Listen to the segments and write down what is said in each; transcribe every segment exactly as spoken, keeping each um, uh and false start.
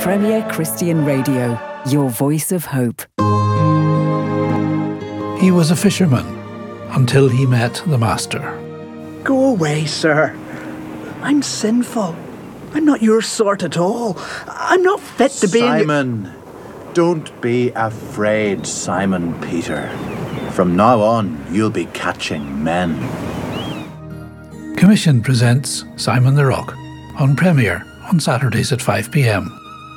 Premier Christian Radio, your voice of hope. He was a fisherman until he met the Master. Go away, sir. I'm sinful. I'm not your sort at all. I'm not fit to be... Simon, don't be afraid, Simon Peter. From now on, you'll be catching men. Commission presents Simon the Rock on Premier on Saturdays at five p.m.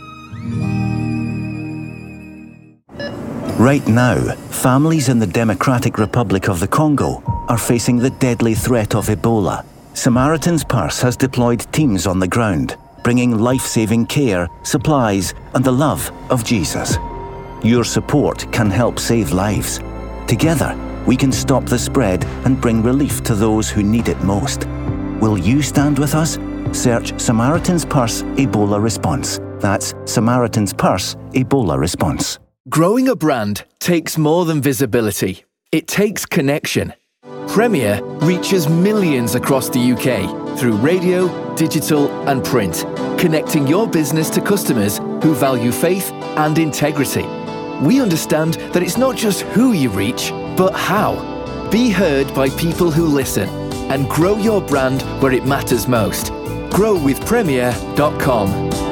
Right now, families in the Democratic Republic of the Congo are facing the deadly threat of Ebola. Samaritan's Purse has deployed teams on the ground, bringing life-saving care, supplies, and the love of Jesus. Your support can help save lives. Together, we can stop the spread and bring relief to those who need it most. Will you stand with us? Search Samaritan's Purse Ebola Response. That's Samaritan's Purse Ebola Response. Growing a brand takes more than visibility. It takes connection. Premier reaches millions across the U K through radio, digital and print, connecting your business to customers who value faith and integrity. We understand that it's not just who you reach, but how. Be heard by people who listen and grow your brand where it matters most. grow with premier dot com.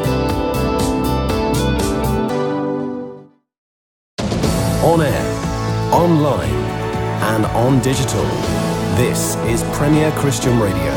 On air, online, and on digital. This is Premier Christian Radio.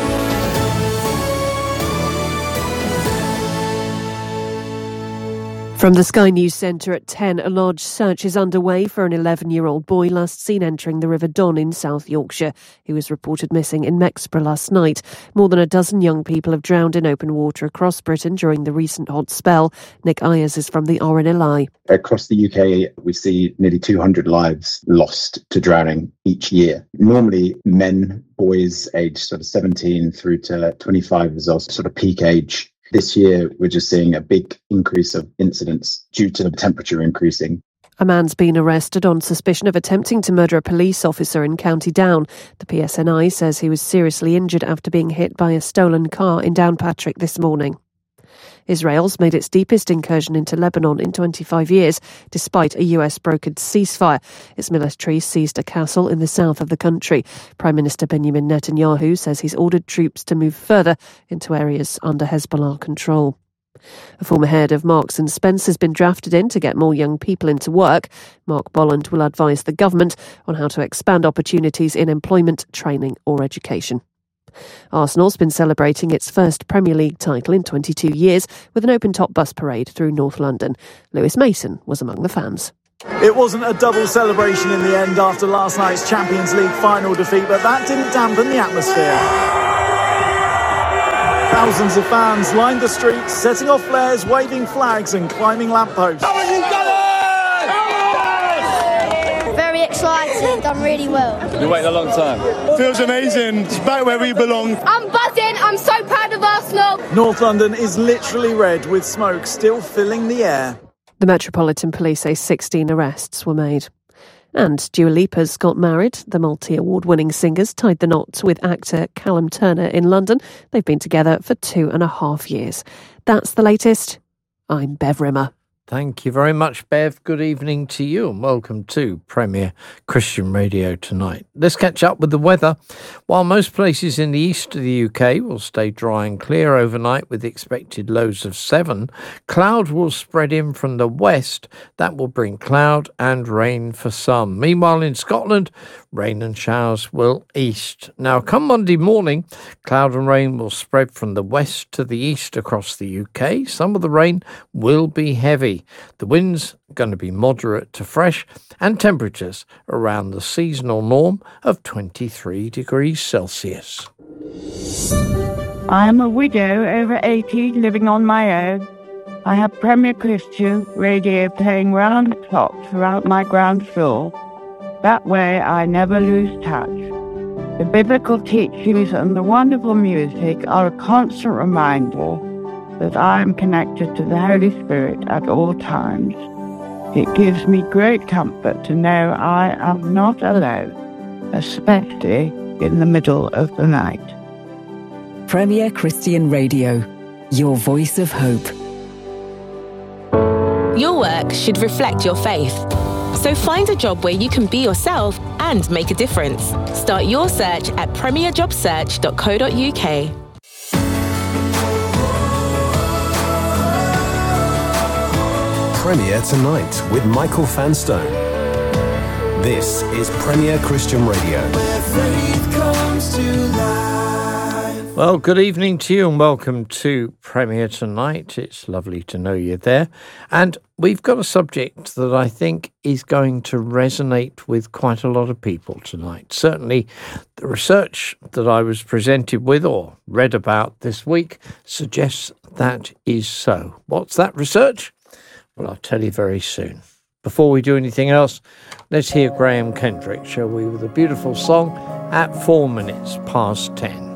From the Sky News Centre at ten, a large search is underway for an eleven-year-old boy last seen entering the River Don in South Yorkshire. He was reported missing in Mexborough last night. More than a dozen young people have drowned in open water across Britain during the recent hot spell. Nick Ayers is from the R N L I. Across the U K, we see nearly two hundred lives lost to drowning each year. Normally, men, boys aged sort of seventeen through to twenty-five is also sort of peak age. This year, we're just seeing a big increase of incidents due to the temperature increasing. A man's been arrested on suspicion of attempting to murder a police officer in County Down. The P S N I says he was seriously injured after being hit by a stolen car in Downpatrick this morning. Israel's made its deepest incursion into Lebanon in twenty-five years, despite a U S-brokered ceasefire. Its military seized a castle in the south of the country. Prime Minister Benjamin Netanyahu says he's ordered troops to move further into areas under Hezbollah control. A former head of Marks and Spencer has been drafted in to get more young people into work. Mark Bolland will advise the government on how to expand opportunities in employment, training or education. Arsenal's been celebrating its first Premier League title in twenty-two years with an open-top bus parade through North London. Lewis Mason was among the fans. It wasn't a double celebration in the end after last night's Champions League final defeat, but that didn't dampen the atmosphere. Thousands of fans lined the streets, setting off flares, waving flags and climbing lampposts. Very excited, done really well. You're waiting a long time. Feels amazing. It's back where we belong. I'm buzzing. I'm so proud of Arsenal. North London is literally red, with smoke still filling the air. The Metropolitan Police say sixteen arrests were made. And Dua Lipa's got married. The multi-award-winning singers tied the knot with actor Callum Turner in London. They've been together for two and a half years. That's the latest. I'm Bev Rimmer. Thank you very much, Bev. Good evening to you and welcome to Premier Christian Radio tonight. Let's catch up with the weather. While most places in the east of the U K will stay dry and clear overnight with expected lows of seven, cloud will spread in from the west. That will bring cloud and rain for some. Meanwhile, in Scotland, rain and showers will east. Now, come Monday morning, cloud and rain will spread from the west to the east across the U K. Some of the rain will be heavy. The winds are going to be moderate to fresh and temperatures around the seasonal norm of twenty-three degrees Celsius. I am a widow over eighty living on my own. I have Premier Christian Radio playing round the clock throughout my ground floor. That way I never lose touch. The biblical teachings and the wonderful music are a constant reminder that I am connected to the Holy Spirit at all times. It gives me great comfort to know I am not alone, especially in the middle of the night. Premier Christian Radio, your voice of hope. Your work should reflect your faith. So find a job where you can be yourself and make a difference. Start your search at premier job search dot co dot uk. Premier Tonight with Michael Fanstone. This is Premier Christian Radio. Where faith comes to life. Well, good evening to you and welcome to Premier Tonight. It's lovely to know you're there. And we've got a subject that I think is going to resonate with quite a lot of people tonight. Certainly the research that I was presented with or read about this week suggests that is so. What's that research? Well, I'll tell you very soon. Before we do anything else, let's hear Graham Kendrick, shall we, with a beautiful song at four minutes past ten.